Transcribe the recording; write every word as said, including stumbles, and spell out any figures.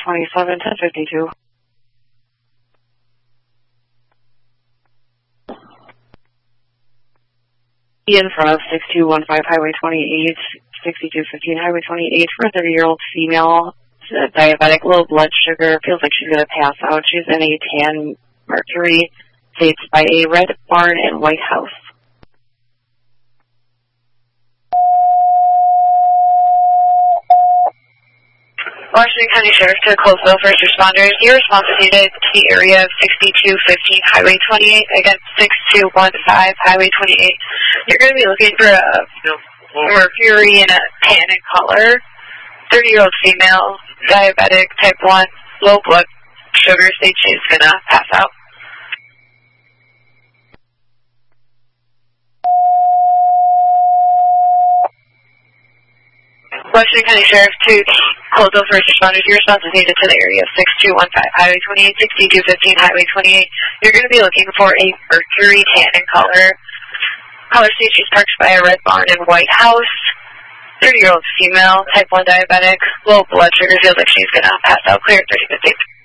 twenty-seven, ten fifty-two. In front of six two one five Highway twenty-eight, sixty-two fifteen Highway twenty-eight for a thirty-year-old female, diabetic, low blood sugar, feels like she's going to pass out. She's in a tan Mercury, states by a red barn and white house. Washington County Sheriff to Colesville First Responders. Your response is needed to the area of sixty-two fifteen Highway twenty-eight, again, six two one five Highway twenty-eight. You're going to be looking for a Mercury in a tan in color, thirty-year-old female, diabetic, type one, low blood sugar, state she's going to pass out. Washington County Sheriff to Colesville First Responders. Your response is needed to the area of six two one five Highway twenty-eight, sixty-two fifteen Highway twenty-eight. You're going to be looking for a Mercury tan in color. Color state she's parked by a red barn and white house. thirty-year-old female, type one diabetic, low blood sugar, feels like she's going to pass out. Clear thirty fifty.